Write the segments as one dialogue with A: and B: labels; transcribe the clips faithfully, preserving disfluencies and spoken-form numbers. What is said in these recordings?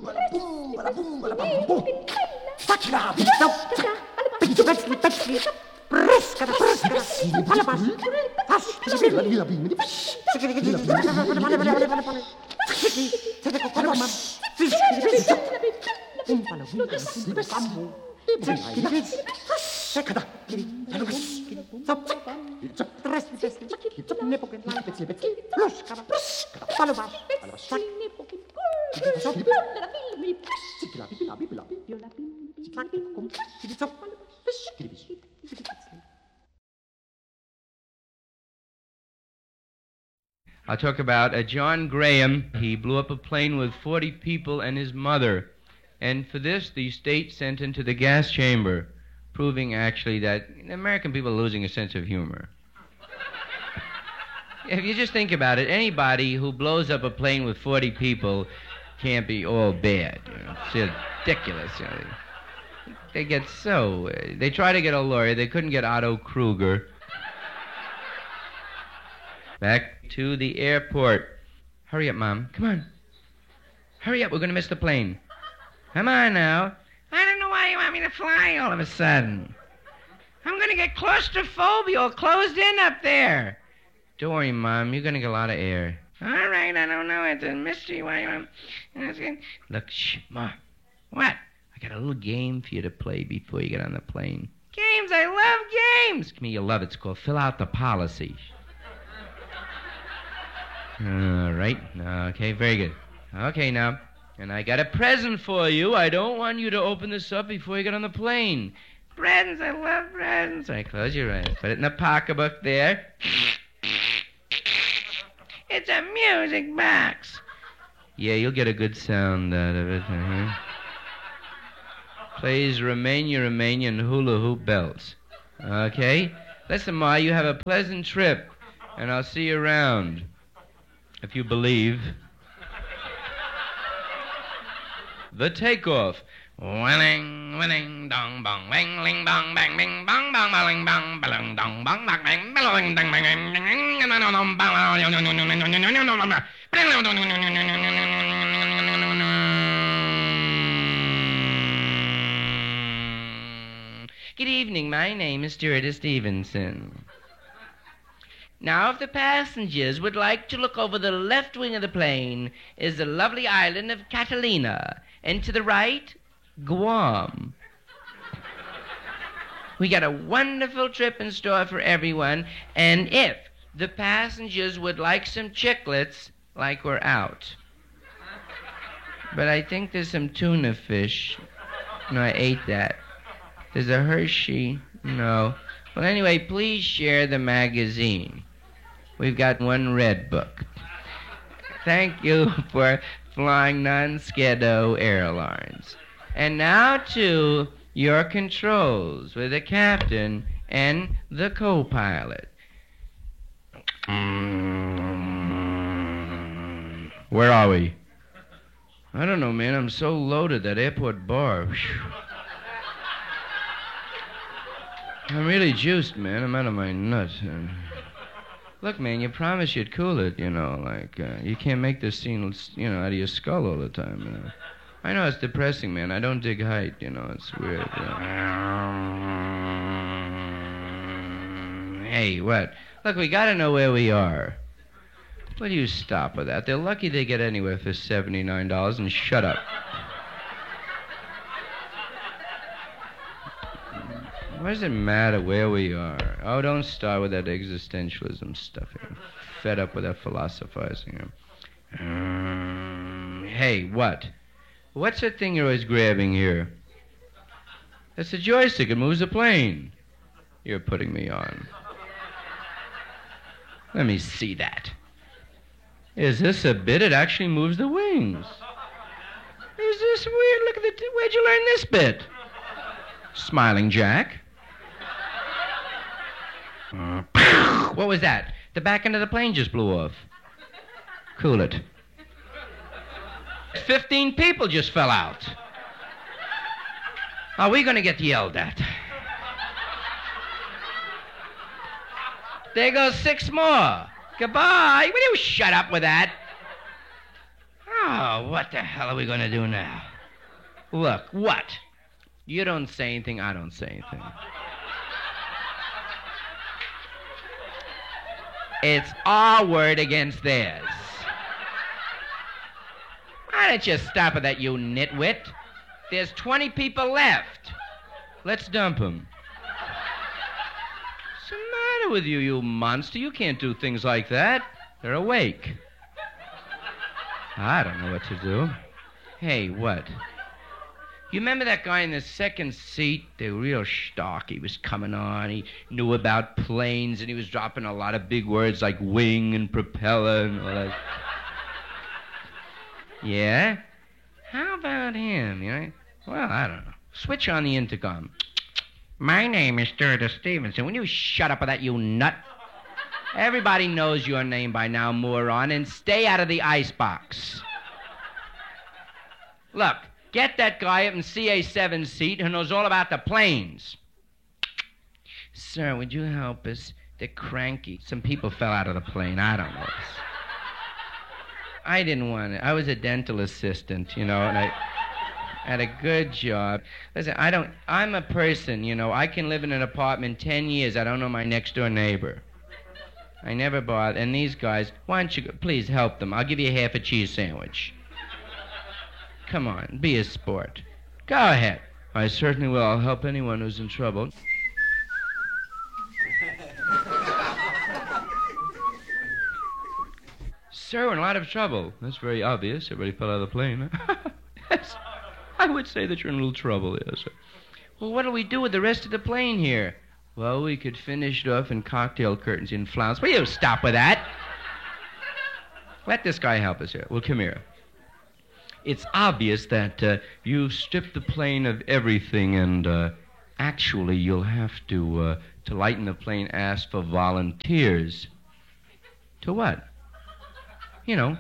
A: boom, bada boom, bada bum, boom. Sakla, bitsa, bitsa, bitsa, bitsa. Briskada, briskada, palabas. Tas, lila, lila, bim, bish. Lila, bim, Sede ko palama. Fish, bitsa. Um, pala, um, bitsa, sambo. Sekada, palabas. Zap, zap, tres, zap, nepoken, bitsa, bitsa. Luskada, briskada, palabas. Palabas, sak.
B: I'll talk about uh, John Graham. He blew up a plane with forty people and his mother. And for this, the state sent him to the gas chamber, proving actually that American people are losing a sense of humor. If you just think about it, anybody who blows up a plane with forty people can't be all bad. You know? It's ridiculous. You know? They get so... Uh, they try to get a lawyer. They couldn't get Otto Kruger. Back to the airport. Hurry up, Mom. Come on. Hurry up. We're going to miss the plane. Come on now. I don't know why you want me to fly all of a sudden. I'm going to get claustrophobia all closed in up there. Don't worry, Mom. You're going to get a lot of air. All right, I don't know. It's a mystery why I'm... Look, shh, Mom. What? I got a little game for you to play before you get on the plane. Games? I love games. Come here, you love it. It's called Fill Out the Policy. All right. Okay, very good. Okay, now. And I got a present for you. I don't want you to open this up before you get on the plane. Presents. I love presents. All right, close your eyes. Put it in the pocketbook there. It's a music box. Yeah, you'll get a good sound out of it. Uh-huh. Plays Romania, Romania, and hula hoop bells. Okay? Listen, Ma, you have a pleasant trip, and I'll see you around. If you believe. The takeoff. Winning, winning, dong, bong, wing, ling, dong, bang, bing, bong, bong, baling, bong, baling, dong, bong, bang, bang, bang, bang, bang, Good evening. My name is Stewardess Stevenson. Now, if the passengers would like to look over the left wing of the plane, is the lovely island of Catalina, and to the right, Guam. We got a wonderful trip in store for everyone, and if the passengers would like some chiclets, like we're out. But I think there's some tuna fish. No, I ate that. There's a Hershey. No. Well, anyway, please share the magazine. We've got one red book. Thank you for flying non-Skedo Airlines. And now to your controls with the captain and the co-pilot. Where are we? I don't know, man. I'm so loaded, that airport bar. Whew. I'm really juiced, man. I'm out of my nuts. Look, man, you promised you'd cool it, you know, like, uh, you can't make this scene, you know, out of your skull all the time, you know. I know it's depressing, man. I don't dig height, you know, it's weird. You know. Hey, what? Look, we gotta know where we are. Will you stop with that? They're lucky they get anywhere for seventy-nine dollars, and shut up. What does it matter where we are? Oh, don't start with that existentialism stuff. I'm fed up with that philosophizing. Um, hey, what? What's that thing you're always grabbing here? That's the joystick. It moves the plane. You're putting me on. Let me see that. Is this a bit? It actually moves the wings. Is this weird? Look at the... Where'd you learn this bit? Smiling Jack. Uh, what was that? The back end of the plane just blew off. Cool it. Fifteen people just fell out. Are we going to get yelled at? There goes six more. Goodbye. Will you shut up with that? Oh, Oh, what the hell are we going to do now? Look, what? You don't say anything, I don't say anything. It's our word against theirs. Why don't you stop at that, you nitwit? There's twenty people left. Let's dump them. What's the matter with you, you monster? You can't do things like that. They're awake. I don't know what to do. Hey, what? You remember that guy in the second seat? The real stock. He was coming on. He knew about planes, and he was dropping a lot of big words like wing and propeller and all that. Yeah? How about him, you know? Well, I don't know. Switch on the intercom. My name is Sturda Stevenson. Will you shut up with that, you nut? Everybody knows your name by now, moron, and stay out of the icebox. Look, get that guy up in C A seven seat who knows all about the planes. Sir, would you help us? They're cranky. Some people fell out of the plane. I don't know. I didn't want it. I was a dental assistant, you know, and I had a good job. Listen, I don't, I'm a person, you know. I can live in an apartment ten years. I don't know my next-door neighbor. I never bother. And these guys, why don't you go, please help them. I'll give you half a cheese sandwich. Come on, be a sport. Go ahead. I certainly will. I'll help anyone who's in trouble. Sir, we're in a lot of trouble. That's very obvious. Everybody fell out of the plane. Yes. I would say that you're in a little trouble, yes, sir. Well, what do we do with the rest of the plane here? Well, we could finish it off in cocktail curtains in flounce. Will you stop with that? Let this guy help us here. Well, come here. It's obvious that uh, you stripped the plane of everything, and uh, actually you'll have to, uh, to lighten the plane, ask for volunteers. To what? You know.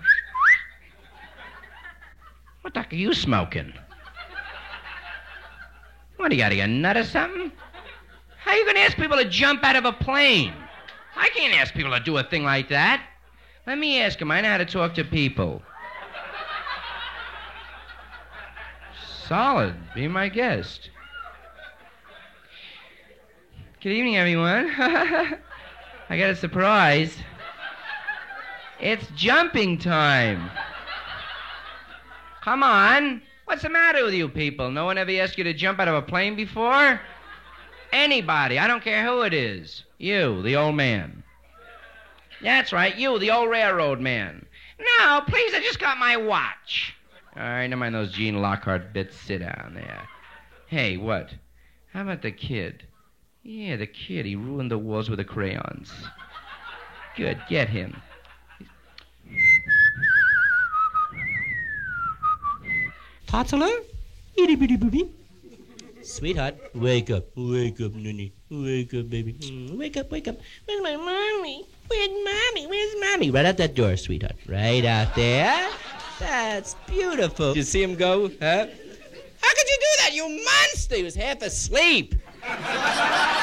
B: What the heck are you smoking? What, do you got a nut or something? How are you going to ask people to jump out of a plane? I can't ask people to do a thing like that. Let me ask them. I know how to talk to people. Solid. Be my guest. Good evening, everyone. I got a surprise. It's jumping time. Come on. What's the matter with you people? No one ever asked you to jump out of a plane before? Anybody. I don't care who it is. You, the old man. That's right. You, the old railroad man. No, please, I just got my watch. All right, never mind those Gene Lockhart bits. Sit down there. Hey, what? How about the kid? Yeah, the kid. He ruined the walls with the crayons. Good. Get him.
C: Toddler? Itty bitty booby. Sweetheart, wake up. Wake up, Noonie. Wake up, baby. Mm, wake up, wake up. Where's my mommy? Where's mommy? Where's mommy? Right out that door, sweetheart. Right out there. That's beautiful. Did you see him go, huh? How could you do that, you monster? He was half asleep.